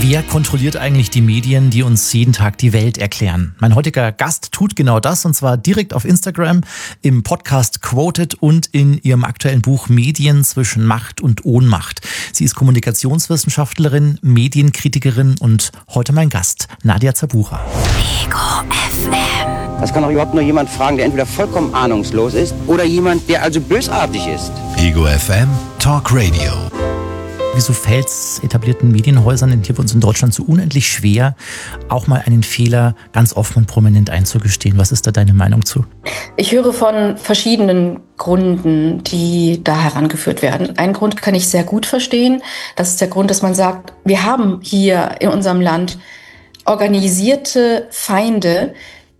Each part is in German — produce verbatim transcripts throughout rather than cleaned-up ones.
Wer kontrolliert eigentlich die Medien, die uns jeden Tag die Welt erklären? Mein heutiger Gast tut genau das, und zwar direkt auf Instagram, im Podcast Quoted und in ihrem aktuellen Buch Medien zwischen Macht und Ohnmacht. Sie ist Kommunikationswissenschaftlerin, Medienkritikerin und heute mein Gast, Nadja Zabucha. Ego F M. Das kann doch überhaupt nur jemand fragen, der entweder vollkommen ahnungslos ist oder jemand, der also bösartig ist. Ego F M Talk Radio. Wieso fällt es etablierten Medienhäusern hier bei uns in Deutschland so unendlich schwer, auch mal einen Fehler ganz offen und prominent einzugestehen? Was ist da deine Meinung zu? Ich höre von verschiedenen Gründen, die da herangeführt werden. Einen Grund kann ich sehr gut verstehen. Das ist der Grund, dass man sagt, wir haben hier in unserem Land organisierte Feinde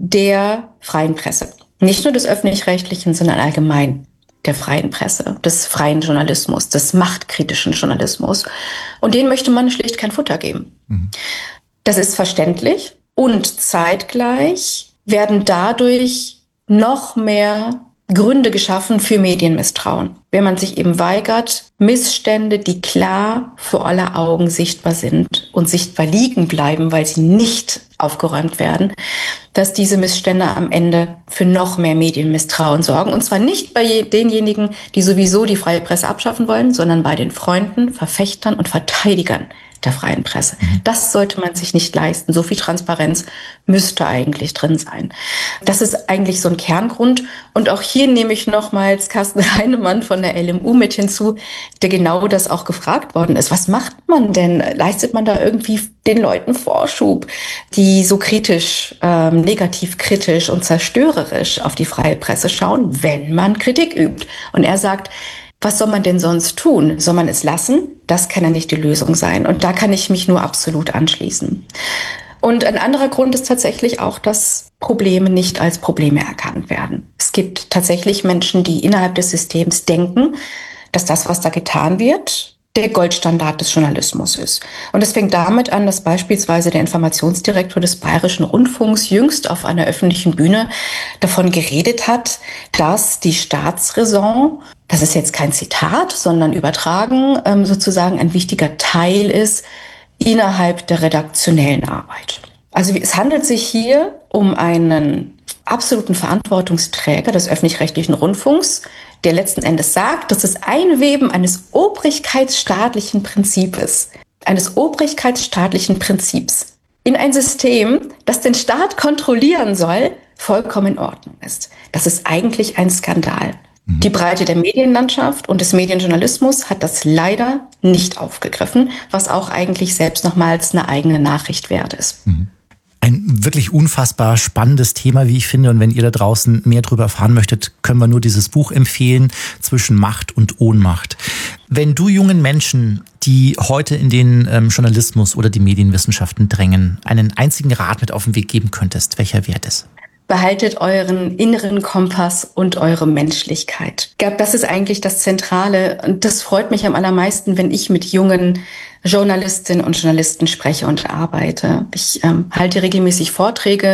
der freien Presse. Nicht nur des Öffentlich-Rechtlichen, sondern allgemein der freien Presse, des freien Journalismus, des machtkritischen Journalismus. Und denen möchte man schlicht kein Futter geben. Mhm. Das ist verständlich, und zeitgleich werden dadurch noch mehr Gründe geschaffen für Medienmisstrauen. Wenn man sich eben weigert, Missstände, die klar vor aller Augen sichtbar sind und sichtbar liegen bleiben, weil sie nicht aufgeräumt werden, dass diese Missstände am Ende für noch mehr Medienmisstrauen sorgen. Und zwar nicht bei denjenigen, die sowieso die freie Presse abschaffen wollen, sondern bei den Freunden, Verfechtern und Verteidigern der freien Presse. Das sollte man sich nicht leisten. So viel Transparenz müsste eigentlich drin sein. Das ist eigentlich so ein Kerngrund. Und auch hier nehme ich nochmals Carsten Heinemann von der L M U mit hinzu, der genau das auch gefragt worden ist. Was macht man denn? Leistet man da irgendwie den Leuten Vorschub, die so kritisch, ähm, negativ kritisch und zerstörerisch auf die freie Presse schauen, wenn man Kritik übt? Und er sagt, was soll man denn sonst tun? Soll man es lassen? Das kann ja nicht die Lösung sein. Und da kann ich mich nur absolut anschließen. Und ein anderer Grund ist tatsächlich auch, dass Probleme nicht als Probleme erkannt werden. Es gibt tatsächlich Menschen, die innerhalb des Systems denken, dass das, was da getan wird, der Goldstandard des Journalismus ist. Und es fängt damit an, dass beispielsweise der Informationsdirektor des Bayerischen Rundfunks jüngst auf einer öffentlichen Bühne davon geredet hat, dass die Staatsräson, das ist jetzt kein Zitat, sondern übertragen, sozusagen ein wichtiger Teil ist innerhalb der redaktionellen Arbeit. Also es handelt sich hier um einen absoluten Verantwortungsträger des öffentlich-rechtlichen Rundfunks, der letzten Endes sagt, dass es Einweben eines obrigkeitsstaatlichen Prinzips, eines obrigkeitsstaatlichen Prinzips in ein System, das den Staat kontrollieren soll, vollkommen in Ordnung ist. Das ist eigentlich ein Skandal. Mhm. Die Breite der Medienlandschaft und des Medienjournalismus hat das leider nicht aufgegriffen, was auch eigentlich selbst nochmals eine eigene Nachricht wert ist. Mhm. Ein wirklich unfassbar spannendes Thema, wie ich finde. Und wenn ihr da draußen mehr darüber erfahren möchtet, können wir nur dieses Buch empfehlen, Zwischen Macht und Ohnmacht. Wenn du jungen Menschen, die heute in den ähm, Journalismus oder die Medienwissenschaften drängen, einen einzigen Rat mit auf den Weg geben könntest, welcher wäre das? Behaltet euren inneren Kompass und eure Menschlichkeit. Ich glaube, das ist eigentlich das Zentrale. Und das freut mich am allermeisten, wenn ich mit jungen Journalistinnen und Journalisten spreche und arbeite. Ich ähm, halte regelmäßig Vorträge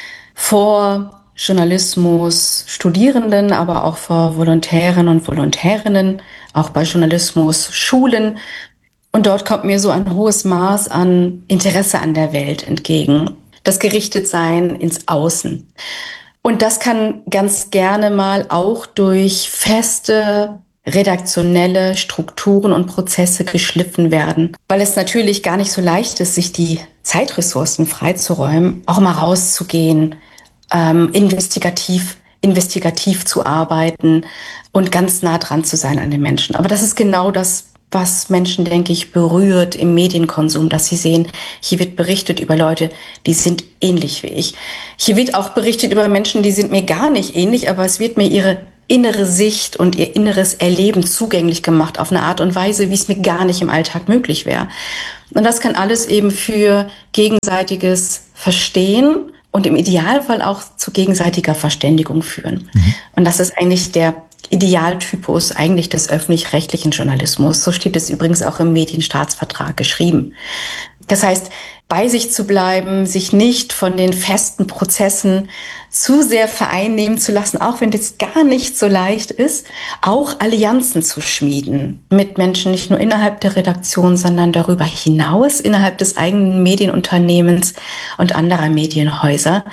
vor Journalismus Studierenden, aber auch vor Volontären und Volontärinnen, auch bei Journalismus Schulen. Und dort kommt mir so ein hohes Maß an Interesse an der Welt entgegen. Das Gerichtetsein ins Außen. Und das kann ganz gerne mal auch durch feste redaktionelle Strukturen und Prozesse geschliffen werden, weil es natürlich gar nicht so leicht ist, sich die Zeitressourcen freizuräumen, auch mal rauszugehen, ähm, investigativ, investigativ zu arbeiten und ganz nah dran zu sein an den Menschen. Aber das ist genau das, was Menschen, denke ich, berührt im Medienkonsum, dass sie sehen, hier wird berichtet über Leute, die sind ähnlich wie ich. Hier wird auch berichtet über Menschen, die sind mir gar nicht ähnlich, aber es wird mir ihre innere Sicht und ihr inneres Erleben zugänglich gemacht auf eine Art und Weise, wie es mir gar nicht im Alltag möglich wäre. Und das kann alles eben für gegenseitiges Verstehen und im Idealfall auch zu gegenseitiger Verständigung führen. Mhm. Und das ist eigentlich der Idealtypus eigentlich des öffentlich-rechtlichen Journalismus. So steht es übrigens auch im Medienstaatsvertrag geschrieben. Das heißt, bei sich zu bleiben, sich nicht von den festen Prozessen zu sehr vereinnehmen zu lassen, auch wenn das gar nicht so leicht ist, auch Allianzen zu schmieden mit Menschen, nicht nur innerhalb der Redaktion, sondern darüber hinaus, innerhalb des eigenen Medienunternehmens und anderer Medienhäuser.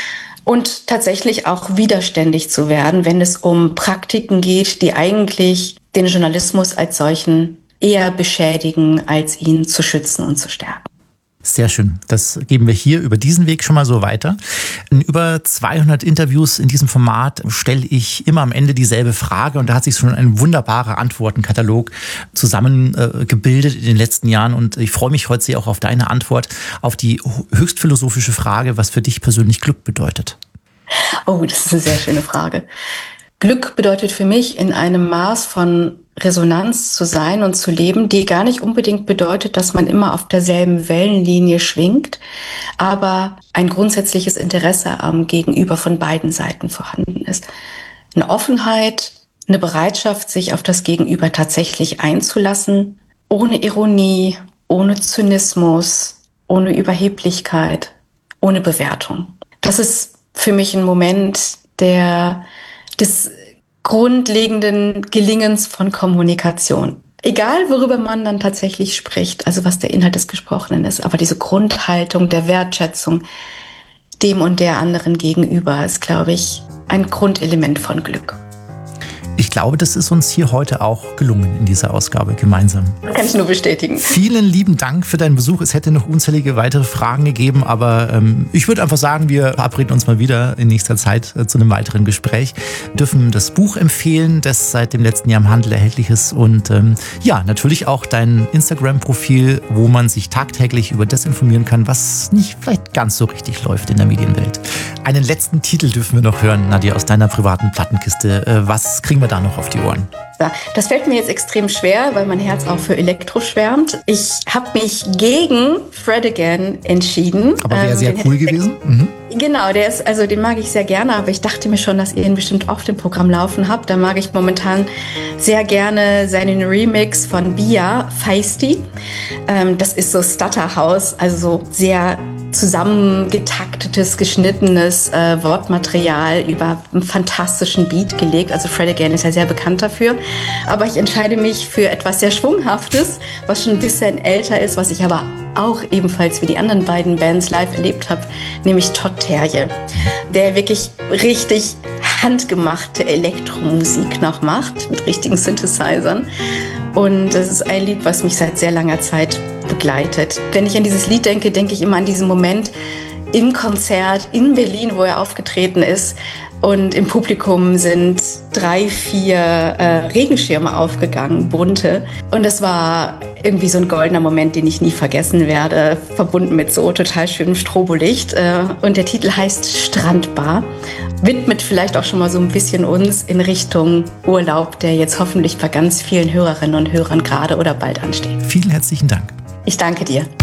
Und tatsächlich auch widerständig zu werden, wenn es um Praktiken geht, die eigentlich den Journalismus als solchen eher beschädigen, als ihn zu schützen und zu stärken. Sehr schön. Das geben wir hier über diesen Weg schon mal so weiter. In über zweihundert Interviews in diesem Format stelle ich immer am Ende dieselbe Frage und da hat sich schon ein wunderbarer Antwortenkatalog zusammengebildet äh, in den letzten Jahren und ich freue mich heute sehr auch auf deine Antwort auf die höchst philosophische Frage, was für dich persönlich Glück bedeutet. Oh, das ist eine sehr schöne Frage. Glück bedeutet für mich, in einem Maß von Resonanz zu sein und zu leben, die gar nicht unbedingt bedeutet, dass man immer auf derselben Wellenlinie schwingt, aber ein grundsätzliches Interesse am Gegenüber von beiden Seiten vorhanden ist. Eine Offenheit, eine Bereitschaft, sich auf das Gegenüber tatsächlich einzulassen, ohne Ironie, ohne Zynismus, ohne Überheblichkeit, ohne Bewertung. Das ist für mich ein Moment, der des grundlegenden Gelingens von Kommunikation. Egal, worüber man dann tatsächlich spricht, also was der Inhalt des Gesprochenen ist, aber diese Grundhaltung der Wertschätzung dem und der anderen gegenüber ist, glaube ich, ein Grundelement von Glück. Ich glaube, das ist uns hier heute auch gelungen in dieser Ausgabe gemeinsam. Kann ich nur bestätigen. Vielen lieben Dank für deinen Besuch. Es hätte noch unzählige weitere Fragen gegeben, aber ähm, ich würde einfach sagen, wir verabreden uns mal wieder in nächster Zeit äh, zu einem weiteren Gespräch. Dürfen das Buch empfehlen, das seit dem letzten Jahr im Handel erhältlich ist und ähm, ja, natürlich auch dein Instagram-Profil, wo man sich tagtäglich über das informieren kann, was nicht vielleicht ganz so richtig läuft in der Medienwelt. Einen letzten Titel dürfen wir noch hören, Nadja, aus deiner privaten Plattenkiste. Äh, was kriegen wir da noch auf die Ohren? Das fällt mir jetzt extrem schwer, weil mein Herz auch für Elektro schwärmt. Ich habe mich gegen Fred Again entschieden. Aber wäre ähm, sehr cool gewesen. Mhm. Genau, der ist, also den mag ich sehr gerne, aber ich dachte mir schon, dass ihr ihn bestimmt oft im Programm laufen habt. Da mag ich momentan sehr gerne seinen Remix von Bia, Feisty. Ähm, das ist so Stutter House, also so sehr zusammengetaktetes, geschnittenes äh, Wortmaterial über einen fantastischen Beat gelegt. Also Fred Again ist ja sehr bekannt dafür. Aber ich entscheide mich für etwas sehr Schwunghaftes, was schon ein bisschen älter ist, was ich aber auch ebenfalls wie die anderen beiden Bands live erlebt habe, nämlich Todd Terje, der wirklich richtig handgemachte Elektromusik noch macht, mit richtigen Synthesizern. Und das ist ein Lied, was mich seit sehr langer Zeit begleitet. Wenn ich an dieses Lied denke, denke ich immer an diesen Moment im Konzert in Berlin, wo er aufgetreten ist. Und im Publikum sind drei, vier äh, Regenschirme aufgegangen, bunte. Und das war irgendwie so ein goldener Moment, den ich nie vergessen werde, verbunden mit so total schönem Strobolicht. Äh, und der Titel heißt Strandbar, widmet vielleicht auch schon mal so ein bisschen uns in Richtung Urlaub, der jetzt hoffentlich bei ganz vielen Hörerinnen und Hörern gerade oder bald ansteht. Vielen herzlichen Dank. Ich danke dir.